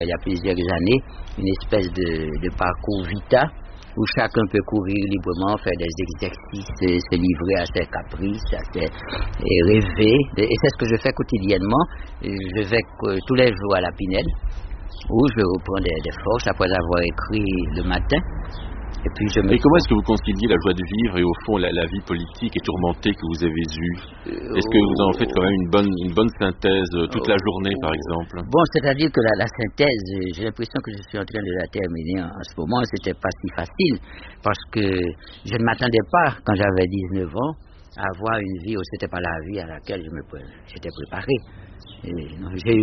il y a plusieurs années, une espèce de parcours vita où chacun peut courir librement, faire des exercices, se livrer à ses caprices, et rêver. Et c'est ce que je fais quotidiennement. Je vais tous les jours à la Pinède, où je reprends des forces après avoir écrit le matin. Et comment est-ce que vous conciliez la joie de vivre et au fond la vie politique et tourmentée que vous avez eue? Est-ce que vous en faites quand même une bonne synthèse toute la journée, par exemple? Bon, c'est-à-dire que la synthèse, j'ai l'impression que je suis en train de la terminer en ce moment. C'était pas si facile parce que je ne m'attendais pas, quand j'avais 19 ans, à avoir une vie où c'était pas la vie à laquelle j'étais préparé. J'ai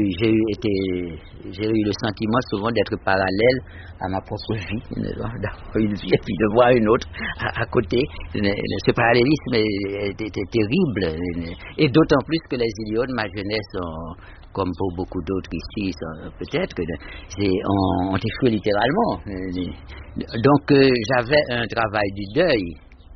eu le sentiment souvent d'être parallèle à ma propre vie, d'avoir une vie et puis de voir une autre à côté. Ce parallélisme était terrible, et d'autant plus que les idiots de ma jeunesse comme pour beaucoup d'autres ici, peut-être, ont échoué littéralement. Donc j'avais un travail du deuil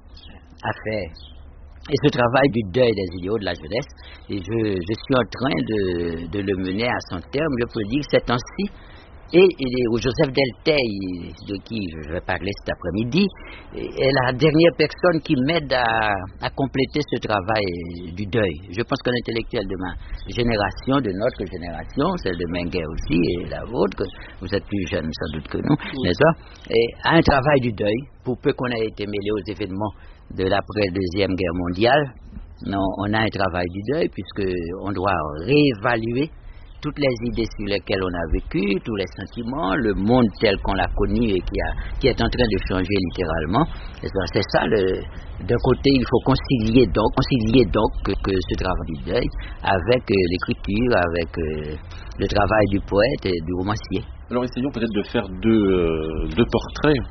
à faire. Et ce travail du deuil des idéaux de la jeunesse, et je suis en train de le mener à son terme, je peux dire, ces temps-ci. Et Joseph Delteil, de qui je vais parler cet après-midi, est la dernière personne qui m'aide à compléter ce travail du deuil. Je pense qu'un intellectuel de ma génération, de notre génération, celle de Menguer aussi, et la vôtre, vous êtes plus jeune sans doute que nous, n'est-ce pas, et a un travail du deuil, pour peu qu'on ait été mêlé aux événements de l'après-deuxième guerre mondiale. Non, on a un travail du deuil, puisqu'on doit réévaluer toutes les idées sur lesquelles on a vécu, tous les sentiments, le monde tel qu'on l'a connu et qui est en train de changer littéralement. C'est ça, d'un côté, il faut concilier donc que ce travail du deuil avec l'écriture, avec le travail du poète et du romancier. Alors essayons peut-être de faire deux portraits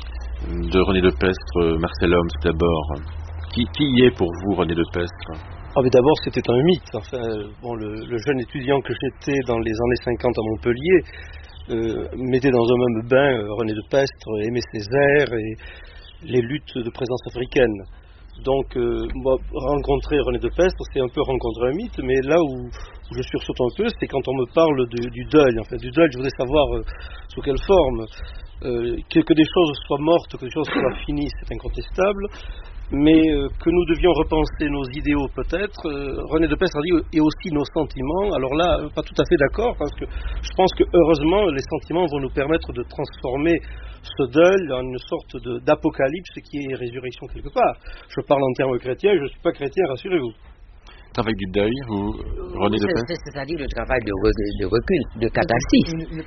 de René Depestre. Marcel Homs, d'abord. Qui est pour vous René Depestre? Mais d'abord, c'était un mythe. Enfin, le jeune étudiant que j'étais dans les années 50 à Montpellier mettait dans un même bain René Depestre, Aimé Césaire et les luttes de présence africaine. Donc, rencontrer René Depestre, c'est un peu rencontrer un mythe, mais là où je sursaute un peu, c'est quand on me parle du deuil. Enfin, du deuil, je voudrais savoir sous quelle forme. Que des choses soient mortes, que des choses soient finies, c'est incontestable. Mais que nous devions repenser nos idéaux peut-être, René Depestre a dit, et aussi nos sentiments. Alors là, pas tout à fait d'accord, parce que je pense que heureusement les sentiments vont nous permettre de transformer ce deuil en une sorte d'apocalypse qui est résurrection quelque part. Je parle en termes chrétiens, je ne suis pas chrétien, rassurez-vous. Travail du deuil, René Depestre? C'est-à-dire le travail de recul, de catharsis,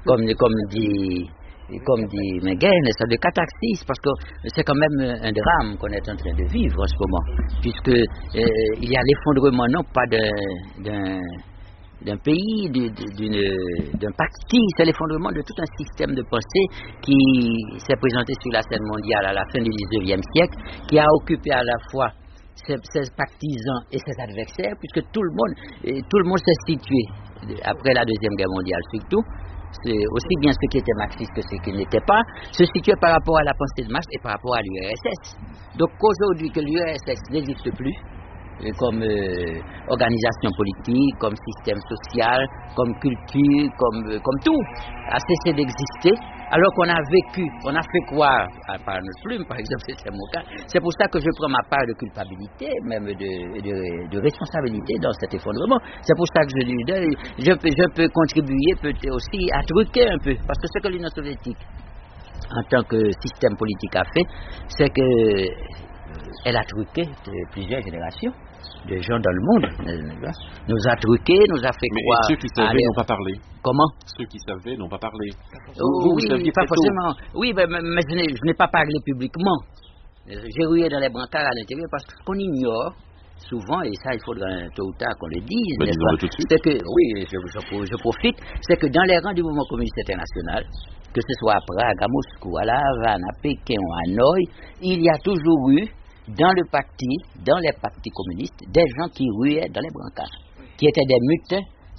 comme dit Menguer, c'est de catharsis, parce que c'est quand même un drame qu'on est en train de vivre en ce moment, puisque il y a l'effondrement non pas d'un pays, d'un parti, c'est l'effondrement de tout un système de pensée qui s'est présenté sur la scène mondiale à la fin du 19e siècle, qui a occupé à la fois ses partisans et ses adversaires, puisque tout le monde s'est situé, après la Deuxième Guerre mondiale surtout, c'est aussi bien ce qui était marxiste que ce qui n'était pas, se situait par rapport à la pensée de Marx et par rapport à l'URSS. Donc qu'aujourd'hui que l'URSS n'existe plus, comme organisation politique, comme système social, comme culture, comme tout, a cessé d'exister, alors qu'on a vécu, on a fait croire, par notre plume par exemple, c'est mon cas. C'est pour ça que je prends ma part de culpabilité, même de responsabilité dans cet effondrement. C'est pour ça que je peux contribuer peut-être aussi à truquer un peu, parce que ce que l'Union soviétique, en tant que système politique, a fait, c'est qu'elle a truqué plusieurs générations de gens dans le monde, nous a truqué, nous a fait croire. Mais ceux qui savaient n'ont pas parlé. Comment? Ceux qui savaient n'ont pas parlé. Oui, pas forcément. Oui, mais je n'ai pas parlé publiquement. J'ai rouillé dans les brancards à l'intérieur parce qu'on ignore souvent, et ça il faudra tôt ou tard qu'on le dise, n'est-ce pas? Tout de suite. C'est que, oui, je profite, c'est que dans les rangs du mouvement communiste international, que ce soit à Prague, à Moscou, à La Havane, à Pékin ou à Hanoï, il y a toujours eu dans les partis communistes, des gens qui ruaient dans les brancards, qui étaient des mutins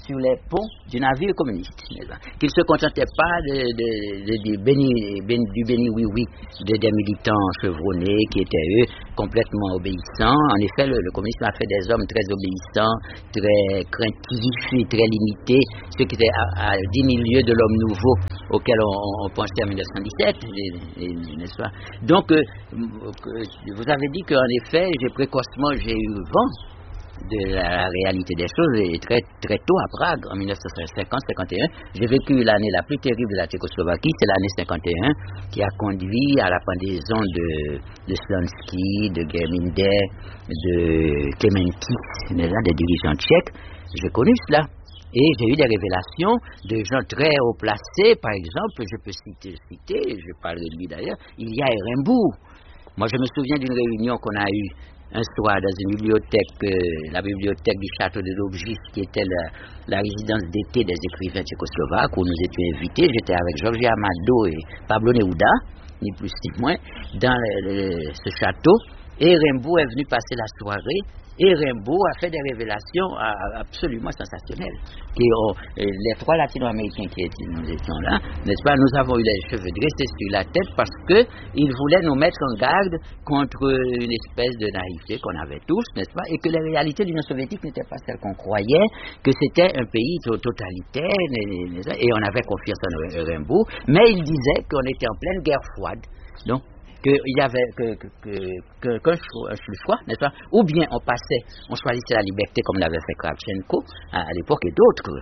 sur les ponts du navire communiste. Qu'ils ne se contentaient pas du béni oui des militants chevronnés qui étaient eux complètement obéissants. En effet, le communisme a fait des hommes très obéissants, très craintifs et très limités, ce qui était à 10 000 lieues de l'homme nouveau auquel on pensait en 1917, n'est-ce pas? Donc, vous avez dit qu'en effet, précocement, j'ai eu vent de la réalité des choses et très, très tôt à Prague, en 1950-51. J'ai vécu l'année la plus terrible de la Tchécoslovaquie, c'est l'année 51, qui a conduit à la pendaison de Slansky, de Germinder, de Klementis, des dirigeants tchèques. J'ai connu cela. Et j'ai eu des révélations de gens très haut placés. Par exemple, je peux citer, je parlerai de lui d'ailleurs, il y a Rimbourg. Moi, je me souviens d'une réunion qu'on a eue un soir dans une bibliothèque, la bibliothèque du château de Dobřich, qui était la résidence d'été des écrivains tchécoslovaques, où nous étions invités. J'étais avec Georges Amado et Pablo Neruda, ni plus ni moins, dans ce château. Et Rimbaud est venu passer la soirée. Et Rimbaud a fait des révélations absolument sensationnelles. Les trois latino-américains qui étaient là, n'est-ce pas, nous avons eu les cheveux dressés sur la tête parce qu'ils voulaient nous mettre en garde contre une espèce de naïveté qu'on avait tous, n'est-ce pas, et que les réalités de l'Union soviétique n'étaient pas celles qu'on croyait, que c'était un pays totalitaire, et on avait confiance en Rimbaud, mais il disait qu'on était en pleine guerre froide. Donc, qu'il y avait qu'un choix, n'est-ce pas? Ou bien on choisissait la liberté comme l'avait fait Kravchenko à l'époque et d'autres,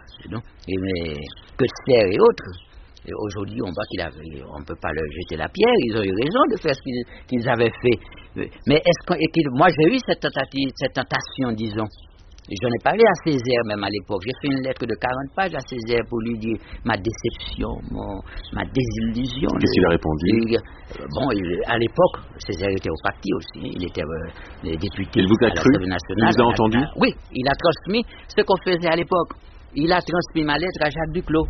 Kutzer et autres. Et aujourd'hui, on voit on ne peut pas leur jeter la pierre, ils ont eu raison de faire ce qu'ils avaient fait. Mais moi j'ai eu cette tentation, disons. Et j'en ai parlé à Césaire même à l'époque. J'ai fait une lettre de 40 pages à Césaire pour lui dire ma déception, ma désillusion. Qu'est-ce qu'il a répondu? Bon, à l'époque, Césaire était au parti aussi. Il était député il vous a à l'Assemblée nationale. Il vous a entendu? Oui, il a transmis ce qu'on faisait à l'époque. Il a transmis ma lettre à Jacques Duclos,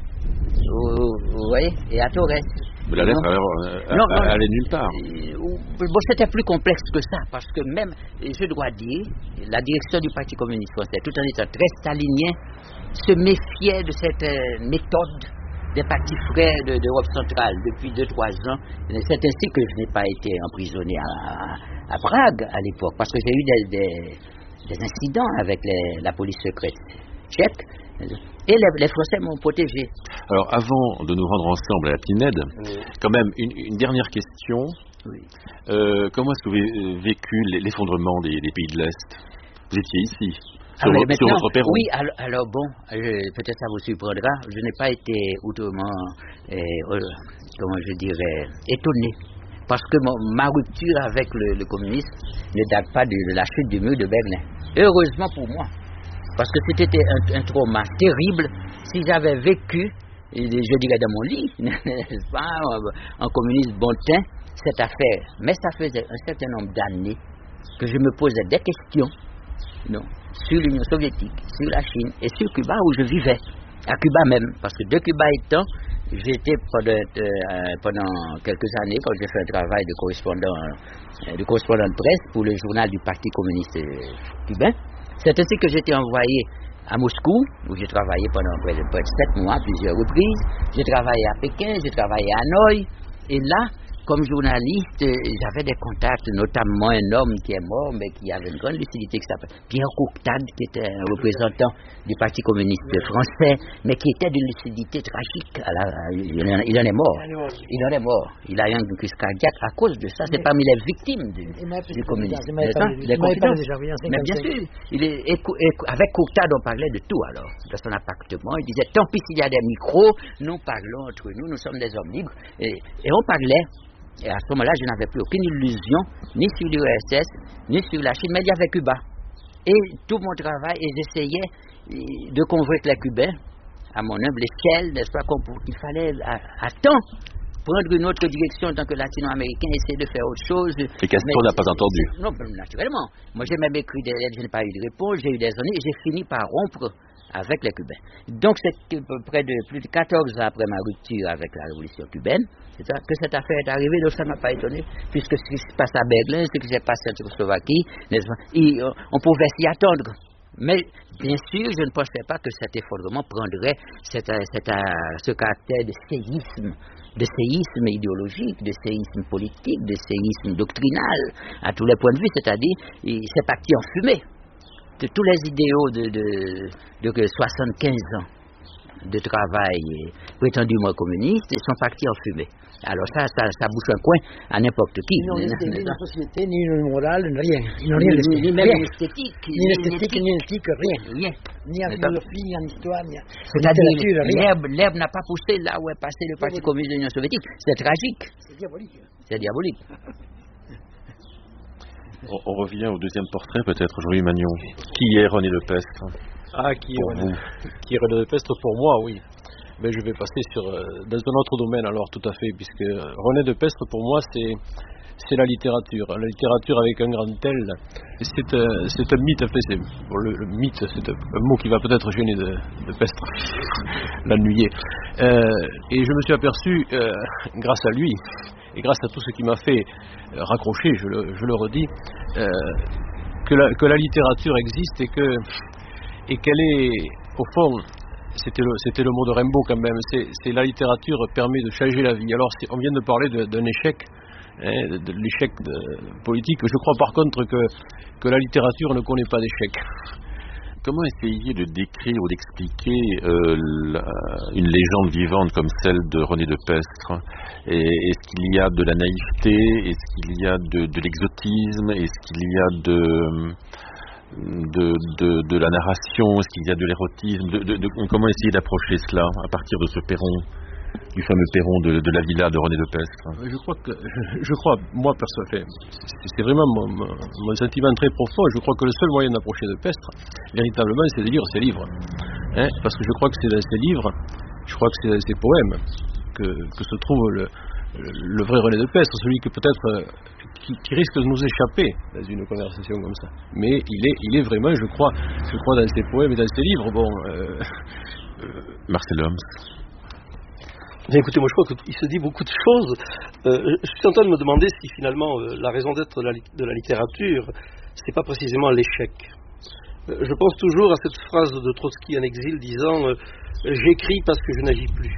vous voyez, et à Torres. Mais la lettre allait nulle part. Bon, c'était plus complexe que ça, parce que même, je dois dire, la direction du Parti communiste français, tout en étant très stalinien, se méfiait de cette méthode des partis frères d'Europe centrale depuis 2-3 ans. C'est ainsi que je n'ai pas été emprisonné à Prague à l'époque, parce que j'ai eu des incidents avec la police secrète tchèque. Et les Français m'ont protégé. Alors, avant de nous rendre ensemble à la Pinède, quand même, une dernière question. Oui. Comment est-ce que vous avez vécu l'effondrement des pays de l'Est? Vous étiez ici, sur votre perron. Oui, alors bon, peut-être ça vous surprendra, je n'ai pas été outrement, comment je dirais, étonné. Parce que ma rupture avec le communisme ne date pas de la chute du mur de Berlin. Heureusement pour moi. Parce que c'était un trauma terrible si j'avais vécu, je dirais dans mon lit, n'est-ce pas, en communiste bon teint, cette affaire. Mais ça faisait un certain nombre d'années que je me posais des questions sur l'Union soviétique, sur la Chine et sur Cuba où je vivais. À Cuba même, parce que de Cuba étant, j'étais pendant quelques années, quand j'ai fait un travail de correspondant de presse pour le journal du Parti communiste cubain. C'est ainsi que j'étais envoyé à Moscou, où j'ai travaillé pendant près de 7 mois, à plusieurs reprises. J'ai travaillé à Pékin, j'ai travaillé à Hanoï. Et là, comme journaliste, j'avais des contacts, notamment un homme qui est mort, mais qui avait une grande lucidité, qui s'appelle Pierre Courtade, qui était un représentant du Parti communiste français, mais qui était d'une lucidité tragique. Il en est mort. Il en est mort. Il a eu une crise cardiaque à cause de ça. C'est parmi les victimes du communisme. Mais bien sûr, avec Courtade, on parlait de tout alors, dans son appartement. Il disait, tant pis s'il y a des micros, nous parlons entre nous sommes des hommes libres. Et on parlait. Et à ce moment-là, je n'avais plus aucune illusion, ni sur l'URSS, ni sur la Chine, mais il y avait Cuba. Et tout mon travail, et j'essayais de convaincre les Cubains, à mon humble échelle, n'est-ce pas, qu'il fallait à temps prendre une autre direction en tant que latino-américain, essayer de faire autre chose. Et Castro n'a pas entendu. Non, naturellement. Moi, j'ai même écrit des lettres, je n'ai pas eu de réponse, j'ai eu des années, et j'ai fini par rompre avec les Cubains. Donc, c'est près de plus de 14 ans après ma rupture avec la révolution cubaine, c'est ça, que cette affaire est arrivée, donc ça ne m'a pas étonné, puisque ce qui se passe à Berlin, ce qui s'est passé en Tchécoslovaquie, n'est-ce pas, on pouvait s'y attendre. Mais bien sûr, je ne pensais pas que cet effondrement prendrait ce caractère de séisme idéologique, de séisme politique, de séisme doctrinal, à tous les points de vue, c'est-à-dire, c'est parti en fumée. Tous les idéaux de 75 ans de travail prétendument communiste sont partis en fumée. Alors ça bouche un coin à n'importe qui. Ils n'ont laissé ni une société, ni une morale, rien. Ils n'ont rien laissé. Ni même l'esthétique. Ni l'esthétique, ni l'éthique, rien. Ni en philosophie, ni en histoire, ni en littérature, rien. L'herbe n'a pas poussé là où est passé le Parti communiste de l'Union soviétique. C'est tragique. C'est diabolique. On revient au deuxième portrait, peut-être, Jean-Louis Magnon. Qui est René Lepestre? Qui est René Lepestre pour moi, oui. Mais je vais passer dans un autre domaine alors, tout à fait, puisque René Lepestre pour moi c'est la littérature. La littérature avec un grand L, c'est un mythe. En fait, le mythe, c'est un mot qui va peut-être gêner de Pestre, l'ennuyer. Et je me suis aperçu, grâce à lui, et grâce à tout ce qui m'a fait raccrocher, je le redis, que la littérature existe et qu'elle est, au fond, c'était le mot de Rimbaud quand même, c'est la littérature permet de changer la vie. Alors on vient de parler d'un échec, de l'échec politique. Je crois par contre que la littérature ne connaît pas d'échec. Comment essayer de décrire ou d'expliquer une légende vivante comme celle de René Lepestre? Est-ce qu'il y a de la naïveté? Est-ce qu'il y a de l'exotisme? Est-ce qu'il y a de la narration? Est-ce qu'il y a de l'érotisme? Comment essayer d'approcher cela à partir de ce perron, du fameux perron de la villa de René Lepestre? Je crois, moi perso, c'est vraiment mon sentiment très profond. Je crois que le seul moyen d'approcher Lepestre, véritablement, c'est de lire ses livres. Parce que je crois que c'est dans ses livres, je crois que c'est dans ses poèmes que se trouve le vrai René Lepestre, celui que peut-être qui risque de nous échapper dans une conversation comme ça. Mais il est vraiment, je crois dans ses poèmes et dans ses livres. Marcel Homs. Bien, écoutez, moi je crois qu'il se dit beaucoup de choses. Je suis en train de me demander si finalement la raison d'être de la littérature, c'est pas précisément l'échec. Je pense toujours à cette phrase de Trotsky en exil disant j'écris parce que je n'agis plus.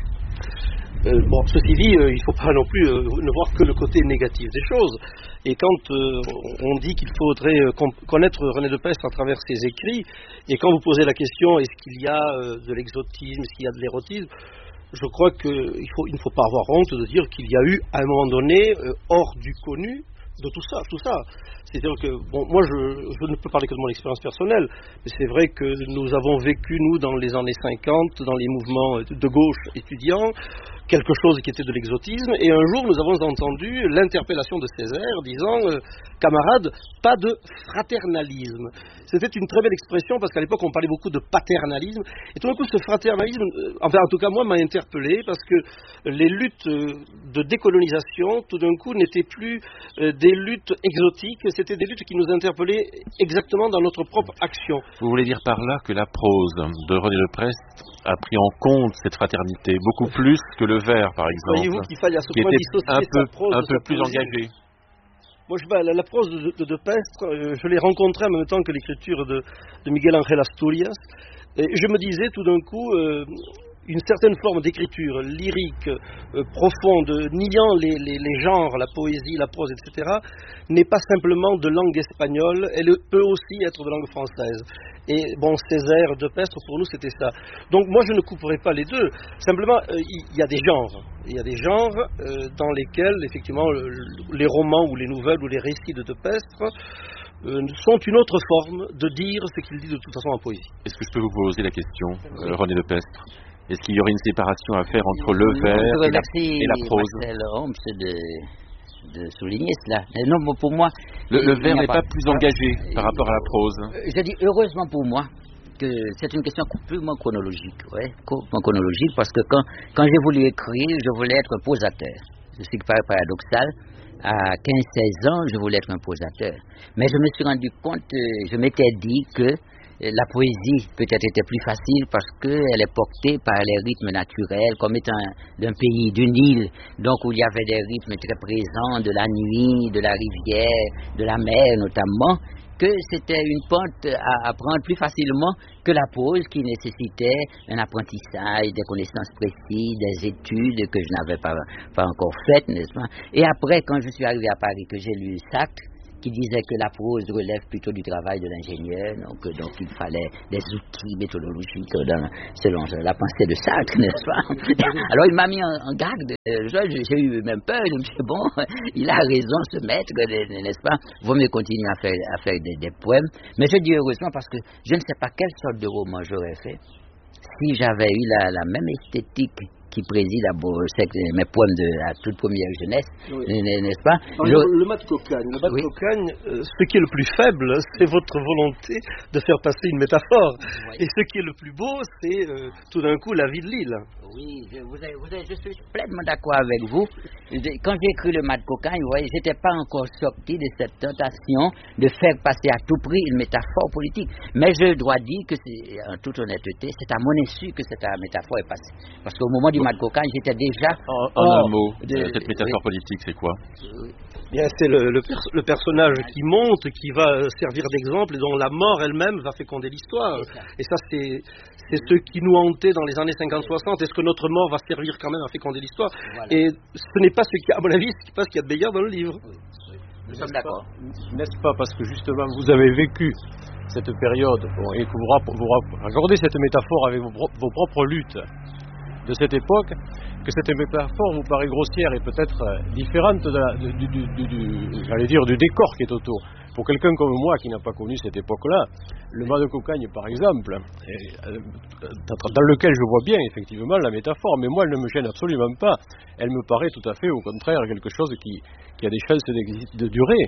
Ceci dit, il ne faut pas non plus ne voir que le côté négatif des choses. Et quand on dit qu'il faudrait connaître René Lepestre à travers ses écrits, et quand vous posez la question est-ce qu'il y a de l'exotisme, est-ce qu'il y a de l'érotisme, je crois qu'il ne faut pas avoir honte de dire qu'il y a eu, à un moment donné, hors du connu, de tout ça. C'est-à-dire que, moi je ne peux parler que de mon expérience personnelle, mais c'est vrai que nous avons vécu, nous, dans les années 50, dans les mouvements de gauche étudiants, quelque chose qui était de l'exotisme, et un jour nous avons entendu l'interpellation de Césaire disant camarades, pas de fraternalisme. C'était une très belle expression parce qu'à l'époque on parlait beaucoup de paternalisme, et tout d'un coup ce fraternalisme, en tout cas moi, m'a interpellé parce que les luttes de décolonisation tout d'un coup n'étaient plus des luttes exotiques, c'était des luttes qui nous interpellaient exactement dans notre propre action. Vous voulez dire par là que la prose de René Lepestre a pris en compte cette fraternité beaucoup plus que le vers, par exemple. Voyez-vous qu'il faille à ce point dissocier sa prose un peu plus engagé. Moi, la prose de Pestre, je l'ai rencontrée en même temps que l'écriture de Miguel Ángel Asturias, et je me disais tout d'un coup, une certaine forme d'écriture lyrique, profonde, niant les genres, la poésie, la prose, etc., n'est pas simplement de langue espagnole, elle peut aussi être de langue française. Et Césaire, de Pestre, pour nous, c'était ça. Donc moi, je ne couperai pas les deux. Simplement, il y a des genres. Il y a des genres dans lesquels, effectivement, les romans ou les nouvelles ou les récits de Pestre sont une autre forme de dire ce qu'il dit de toute façon en poésie. Est-ce que je peux vous poser la question, René Lepestre? Est-ce qu'il y aurait une séparation à faire entre le vers et la prose? Marcel Homs de souligner cela. Non, pour moi... Le vers n'est pas plus engagé par rapport à la prose. Je dis heureusement pour moi que c'est une question purement chronologique. Chronologique, parce que quand j'ai voulu écrire, je voulais être un prosateur. C'est ce qui paraît paradoxal. À 15-16 ans, je voulais être un prosateur. Mais je me suis rendu compte, je m'étais dit que la poésie peut-être était plus facile parce qu'elle est portée par les rythmes naturels, comme étant d'un pays, d'une île, donc où il y avait des rythmes très présents de la nuit, de la rivière, de la mer notamment, que c'était une pente à apprendre plus facilement que la prose qui nécessitait un apprentissage, des connaissances précises, des études que je n'avais pas encore faites, n'est-ce pas? Et après, quand je suis arrivé à Paris, que j'ai lu Sartre, qui disait que la prose relève plutôt du travail de l'ingénieur, donc il fallait des outils méthodologiques selon la pensée de Sartre, n'est-ce pas? Alors il m'a mis en garde, j'ai eu même peur, je me suis dit, bon, il a raison ce maître, n'est-ce pas? Vaut mieux continuer à faire des poèmes, mais je dis heureusement parce que je ne sais pas quelle sorte de roman j'aurais fait si j'avais eu la même esthétique qui préside à mes poèmes de la toute première jeunesse, oui. N'est-ce pas? Le mat cocagne, oui. Ce qui est le plus faible, c'est votre volonté de faire passer une métaphore. Oui. Et ce qui est le plus beau, c'est tout d'un coup la vie de l'île. Oui, je suis pleinement d'accord avec vous. Quand j'ai écrit le mat cocagne, vous voyez, j'étais pas encore sorti de cette tentation de faire passer à tout prix une métaphore politique. Mais je dois dire que, en toute honnêteté, c'est à mon insu que cette métaphore est passée. Parce qu'au moment du mat cocagne, j'étais déjà... En un mot, cette métaphore politique, c'est quoi? Bien, c'est le personnage qui monte, qui va servir d'exemple et dont la mort elle-même va féconder l'histoire. Et ça, c'est ce qui nous hantait dans les années 50-60. Est-ce que notre mort va servir quand même à féconder l'histoire? Voilà. Et ce n'est pas ce qui, à mon avis, ce qu'il y a de meilleur dans le livre. Oui. Nous sommes d'accord. N'est-ce pas parce que justement vous avez vécu cette période et que vous raccordez cette métaphore avec vos propres luttes de cette époque, que cette métaphore vous paraît grossière et peut-être différente du décor qui est autour. Pour quelqu'un comme moi qui n'a pas connu cette époque-là, le mat de cocagne par exemple, dans lequel je vois bien effectivement la métaphore, mais moi elle ne me gêne absolument pas. Elle me paraît tout à fait au contraire quelque chose qui a des chances de durer.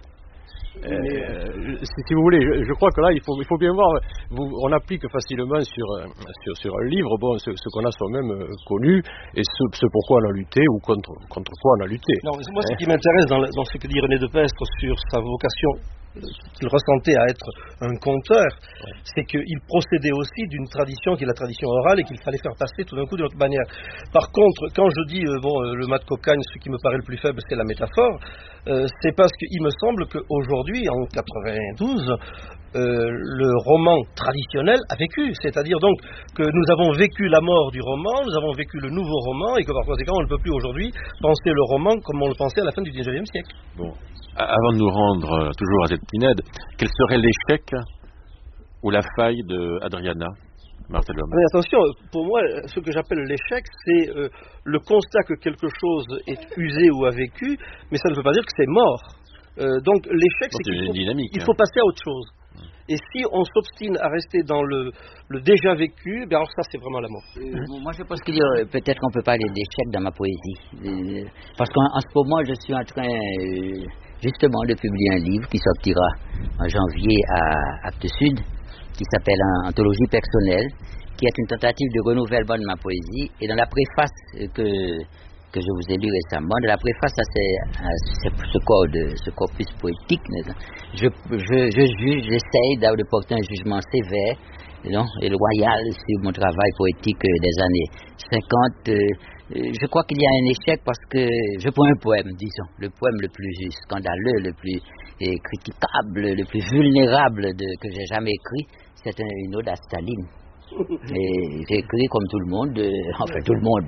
Si vous voulez, je crois que là il faut bien voir, on applique facilement sur un livre ce qu'on a soi-même connu et ce pourquoi on a lutté ou contre quoi on a lutté. Non, moi ce qui m'intéresse dans ce que dit René Depestre sur sa vocation qu'il ressentait à être un conteur, c'est qu'il procédait aussi d'une tradition qui est la tradition orale et qu'il fallait faire passer tout d'un coup d'une autre manière. Par contre, quand je dis le mat cocagne, ce qui me paraît le plus faible, c'est la métaphore, c'est parce qu'il me semble qu'aujourd'hui, en 92, le roman traditionnel a vécu, c'est-à-dire donc que nous avons vécu la mort du roman, nous avons vécu le nouveau roman et que par conséquent on ne peut plus aujourd'hui penser le roman comme on le pensait à la fin du XIXe siècle. Bon. Avant de nous rendre toujours à cette pinède, quel serait l'échec ou la faille de Adriana Martellum? Mais attention, pour moi, ce que j'appelle l'échec, c'est le constat que quelque chose est usé ou a vécu, mais ça ne veut pas dire que c'est mort. Donc l'échec, c'est qu'il faut passer à autre chose. Et si on s'obstine à rester dans le déjà vécu, alors ça c'est vraiment la mort. Moi je pense qu'il y a peut-être qu'on peut parler d'échec dans ma poésie. Parce qu'en ce moment je suis en train justement de publier un livre qui sortira en janvier à Actes Sud, qui s'appelle Anthologie personnelle, qui est une tentative de renouvellement de ma poésie. Et dans la préface que je vous ai lu récemment, de la préface à ce corpus poétique, j'essaye de porter un jugement sévère et loyal sur mon travail poétique des années 50. Je crois qu'il y a un échec parce que je prends un poème, disons, le poème le plus scandaleux, le plus critiquable, le plus vulnérable que j'ai jamais écrit, c'est une ode à Staline. Et j'ai écrit comme tout le monde, enfin tout le monde,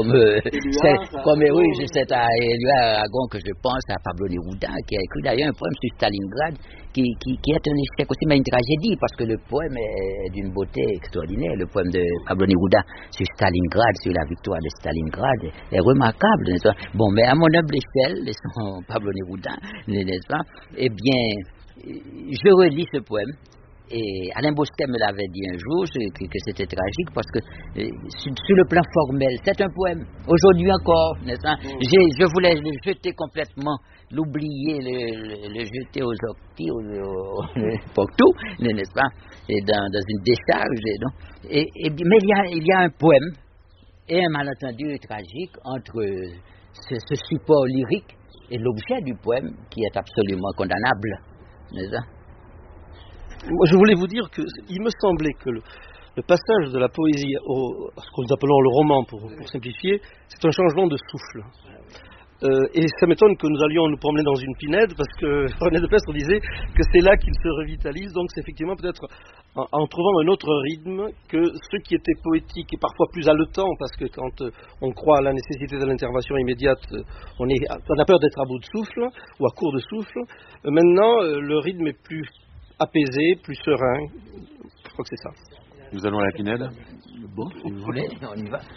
c'est à Éluard Aragon que je pense, à Pablo Neruda, qui a écrit d'ailleurs un poème sur Stalingrad, qui est un échec aussi, mais une tragédie, parce que le poème est d'une beauté extraordinaire. Le poème de Pablo Neruda sur Stalingrad, sur la victoire de Stalingrad, est remarquable, n'est-ce pas? Bon, mais à mon humble échelle, laissons Pablo Neruda, n'est-ce pas? Eh bien, je relis ce poème. Et Alain Bosquet me l'avait dit un jour que c'était tragique parce que sur le plan formel, c'est un poème. Aujourd'hui encore, n'est-ce pas? Je voulais le jeter complètement, l'oublier, le jeter aux orties, partout, n'est-ce pas? Et dans une décharge. Mais il y a un poème et un malentendu tragique entre ce support lyrique et l'objet du poème qui est absolument condamnable, n'est-ce pas? Moi, je voulais vous dire qu'il me semblait que le passage de la poésie à ce que nous appelons le roman, pour simplifier, c'est un changement de souffle. Et ça m'étonne que nous allions nous promener dans une pinède, parce que René de Pestre disait que c'est là qu'il se revitalise. Donc c'est effectivement peut-être en trouvant un autre rythme que ce qui était poétique et parfois plus haletant, parce que quand on croit à la nécessité de l'intervention immédiate, on a peur d'être à bout de souffle ou à court de souffle. Maintenant, le rythme est plus apaisé, plus serein. Je crois que c'est ça. Nous allons à la pinède. Bon, si vous voulez, on y va.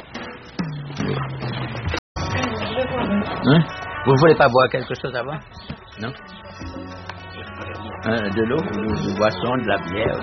Hein? Vous voulez pas boire quelque chose avant? Non? De l'eau, du boisson, de la bière.